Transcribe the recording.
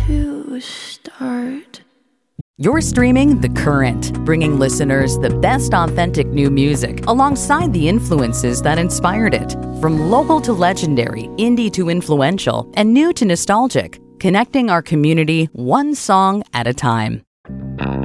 to start. You're streaming The Current, bringing listeners the best authentic new music alongside the influences that inspired it. From local to legendary, indie to influential, and new to nostalgic, connecting our community one song at a time.